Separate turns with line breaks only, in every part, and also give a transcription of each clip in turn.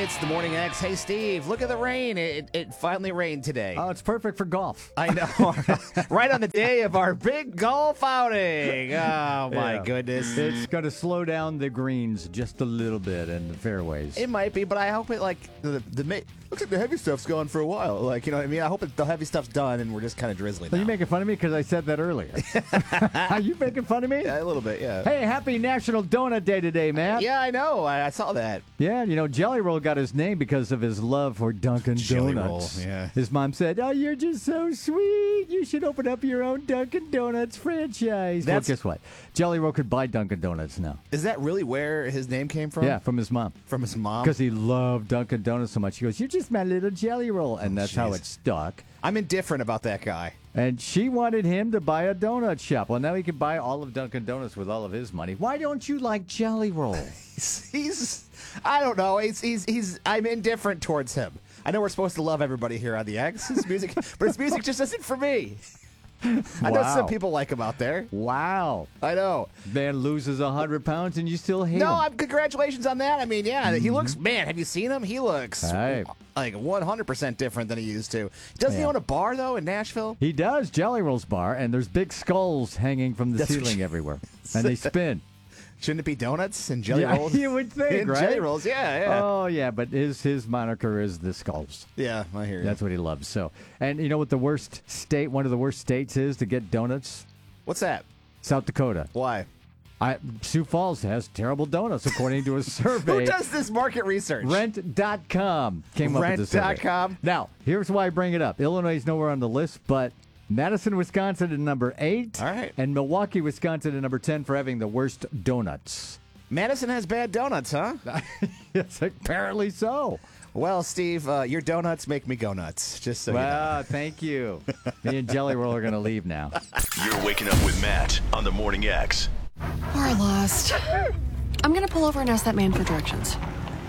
It's the Morning X. Hey, Steve, look at the rain. It finally rained today.
Oh, it's perfect for golf.
I know. Right on the day of our big golf outing. Oh, my goodness.
It's going to slow down the greens just a little bit and the fairways.
It might be, but I hope it, like, looks like the heavy stuff's gone for a while. Like, you know what I mean? I hope the heavy stuff's done and we're just kind of drizzling
Are
now.
you making fun of me because I said that earlier? Are you making fun of me?
Yeah, a little bit, yeah.
Hey, happy National Donut Day today, Matt.
Yeah, I know. I saw that.
Yeah, you know, Jelly Roll got his name because of his love for Dunkin'
Jelly
Donuts.
Roll, yeah.
His mom said, "Oh, you're just so sweet. You should open up your own Dunkin' Donuts franchise." Well, guess what? Jelly Roll could buy Dunkin' Donuts now.
Is that really where his name came from?
Yeah, from his mom.
From his mom?
Because he loved Dunkin' Donuts so much. He goes, "You're just my little Jelly Roll." And that's how it stuck.
I'm indifferent about that guy.
And she wanted him to buy a donut shop. Well, now he can buy all of Dunkin' Donuts with all of his money. Why don't you like Jelly Roll?
He's I don't know. I'm indifferent towards him. I know we're supposed to love everybody here on the X. His music, but his music just isn't for me. I know some people like him out there.
Wow.
I know.
Man loses 100 pounds and you still hate him.
Congratulations on that. I mean, yeah, he looks, man, have you seen him? He looks like 100% different than he used to. Doesn't he own a bar, though, in Nashville?
He does, Jelly Roll's bar, and there's big skulls hanging from the ceiling everywhere. And they spin.
Shouldn't it be donuts and jelly rolls?
You would think, right?
Jelly rolls, yeah.
Oh, yeah, but his moniker is the skulls.
Yeah, I hear you.
That's what he loves. So, and you know what the worst state, one of the worst states is to get donuts?
What's that?
South Dakota.
Why?
Sioux Falls has terrible donuts, according to a survey.
Who does this market research?
Rent.com came up with the survey.
Rent.com?
Now, here's why I bring it up. Illinois is nowhere on the list, but Madison, Wisconsin at number 8.
All right.
And Milwaukee, Wisconsin at number 10 for having the worst donuts.
Madison has bad donuts, huh?
Yes, apparently so.
Well, Steve, your donuts make me go nuts, just so you know.
Thank you. Me and Jelly Roll are going to leave now.
You're waking up with Matt on the Morning X.
We're lost. I'm going to pull over and ask that man for directions.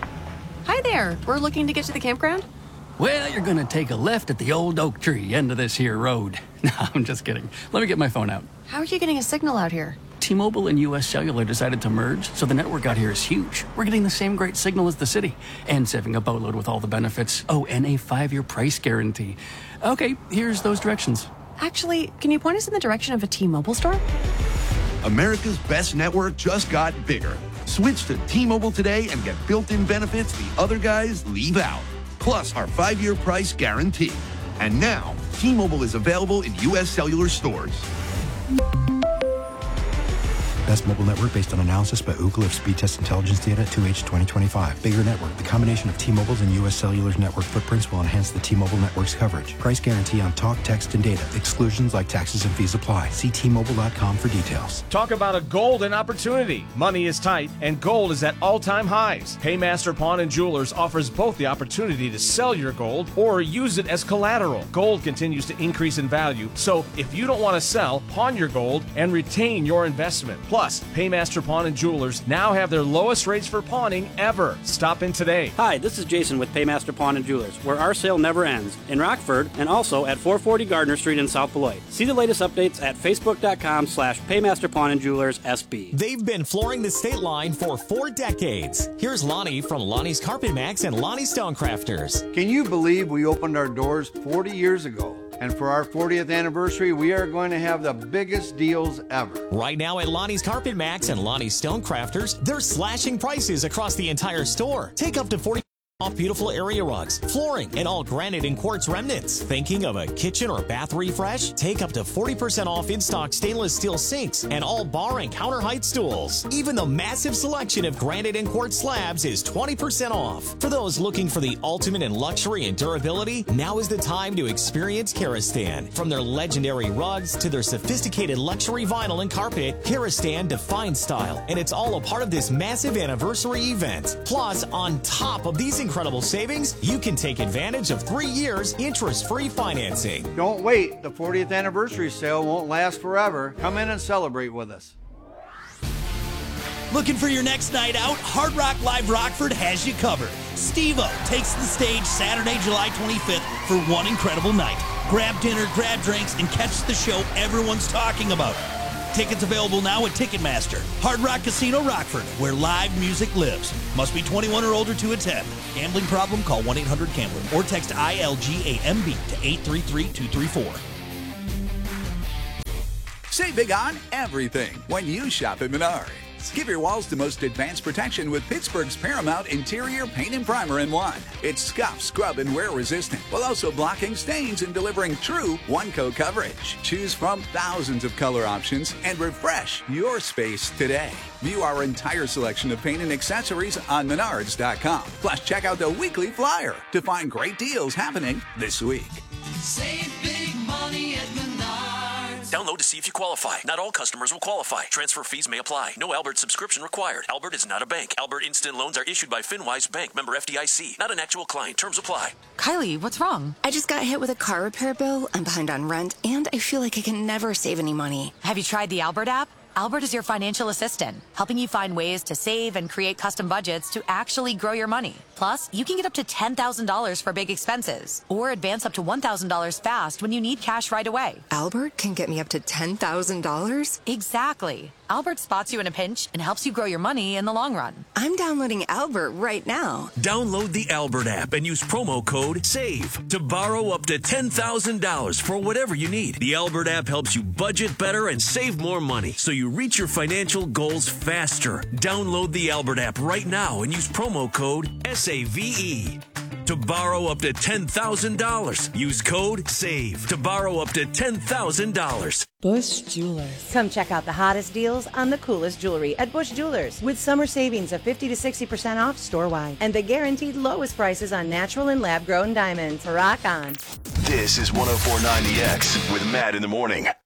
Hi there. We're looking to get to the campground.
Well, you're going to take a left at the old oak tree end of this here road. No, I'm just kidding. Let me get my phone out.
How are you getting a signal out here?
T-Mobile and U.S. Cellular decided to merge, so the network out here is huge. We're getting the same great signal as the city, and saving a boatload with all the benefits. Oh, and a 5-year price guarantee. Okay, here's those directions.
Actually, can you point us in the direction of a T-Mobile store?
America's best network just got bigger. Switch to T-Mobile today and get built-in benefits the other guys leave out. Plus our 5-year price guarantee. And now, T-Mobile is available in U.S. Cellular stores.
Best mobile network based on analysis by Ookla of speed test intelligence data at 2H 2025. Bigger network. The combination of T-Mobile's and U.S. Cellular's network footprints will enhance the T-Mobile network's coverage. Price guarantee on talk, text, and data. Exclusions like taxes and fees apply. See T-Mobile.com for details.
Talk about a golden opportunity. Money is tight, and gold is at all-time highs. Paymaster Pawn and Jewelers offers both the opportunity to sell your gold or use it as collateral. Gold continues to increase in value, so if you don't want to sell, pawn your gold and retain your investment. Plus, Paymaster Pawn and Jewelers now have their lowest rates for pawning ever. Stop in today.
Hi, this is Jason with Paymaster Pawn and Jewelers, where our sale never ends, in Rockford and also at 440 Gardner Street in South Beloit. See the latest updates at facebook.com/Paymaster Pawn and Jewelers SB.
They've been flooring the state line for 4 decades. Here's Lonnie from Lonnie's Carpet Max and Lonnie Stonecrafters.
Can you believe we opened our doors 40 years ago? And for our 40th anniversary, we are going to have the biggest deals ever.
Right now at Lonnie's Carpet Max and Lonnie's Stonecrafters, they're slashing prices across the entire store. Take up to 40% off beautiful area rugs, flooring, and all granite and quartz remnants. Thinking of a kitchen or bath refresh? Take up to 40% off in-stock stainless steel sinks and all bar and counter height stools. Even the massive selection of granite and quartz slabs is 20% off. For those looking for the ultimate in luxury and durability, now is the time to experience Karastan. From their legendary rugs to their sophisticated luxury vinyl and carpet, Karastan defines style, and it's all a part of this massive anniversary event. Plus, on top of these incredible savings, you can take advantage of 3 years interest-free financing.
Don't wait. The 40th anniversary sale won't last forever. Come in and celebrate with us.
Looking for your next night out? Hard Rock Live Rockford has you covered. Steve-O takes the stage Saturday, July 25th for one incredible night. Grab dinner, grab drinks, and catch the show everyone's talking about. Tickets available now at Ticketmaster. Hard Rock Casino Rockford, where live music lives. Must be 21 or older to attend. Gambling problem? Call 1-800-GAMBLER or text ILGAMB to 833-234.
Save big on everything when you shop at Menards. Give your walls the most advanced protection with Pittsburgh's Paramount Interior Paint and Primer in one. It's scuff, scrub, and wear resistant, while also blocking stains and delivering true one-coat coverage. Choose from thousands of color options and refresh your space today. View our entire selection of paint and accessories on Menards.com. Plus, check out the weekly flyer to find great deals happening this week.
Save big money at Menards.
Download to see if you qualify. Not all customers will qualify. Transfer fees may apply. No Albert subscription required. Albert is not a bank. Albert Instant Loans are issued by FinWise Bank, member FDIC. Not an actual client. Terms apply.
Kylie, what's wrong? I just got hit with a car repair bill. I'm behind on rent, and I feel like I can never save any money.
Have you tried the Albert app? Albert is your financial assistant, helping you find ways to save and create custom budgets to actually grow your money. Plus, you can get up to $10,000 for big expenses or advance up to $1,000 fast when you need cash right away.
Albert can get me up to $10,000?
Exactly. Albert spots you in a pinch and helps you grow your money in the long run.
I'm downloading Albert right now.
Download the Albert app and use promo code SAVE to borrow up to $10,000 for whatever you need. The Albert app helps you budget better and save more money so you reach your financial goals faster. Download the Albert app right now and use promo code SAVE to borrow up to $10,000. Use code SAVE to borrow up to $10,000.
Bush Jewelers. Come check out the hottest deals on the coolest jewelry at Bush Jewelers with summer savings of 50 to 60% off store-wide and the guaranteed lowest prices on natural and lab-grown diamonds. Rock on.
This is 104.9 The X with Matt in the morning.